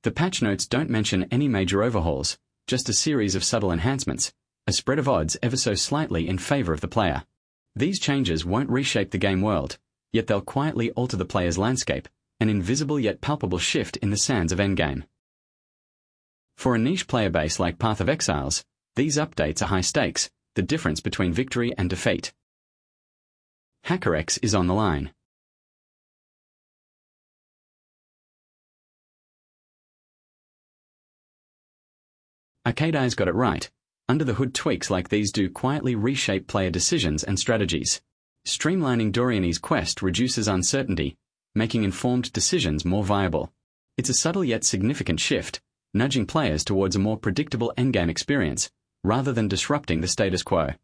The patch notes don't mention any major overhauls, just a series of subtle enhancements, a spread of odds ever so slightly in favor of the player. These changes won't reshape the game world, yet they'll quietly alter the player's landscape, an invisible yet palpable shift in the sands of endgame. For a niche player base like Path of Exiles, these updates are high stakes, the difference between victory and defeat. HackerX is on the line. Arcade Eyes got it right. Under-the-hood tweaks like these do quietly reshape player decisions and strategies. Streamlining Doriani's quest reduces uncertainty, making informed decisions more viable. It's a subtle yet significant shift, nudging players towards a more predictable endgame experience, rather than disrupting the status quo.